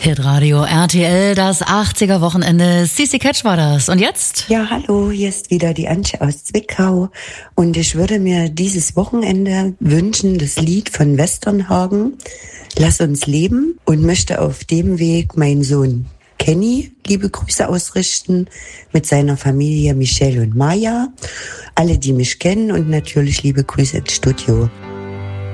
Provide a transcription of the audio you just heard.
Hitradio RTL, das 80er Wochenende. Sissi Catch war das. Und jetzt? Ja, hallo, hier ist wieder die Antje aus Zwickau. Und ich würde mir dieses Wochenende wünschen, das Lied von Westernhagen, Lass uns leben, und möchte auf dem Weg meinen Sohn Kenny liebe Grüße ausrichten mit seiner Familie Michelle und Maya. Alle, die mich kennen, und natürlich liebe Grüße ins Studio.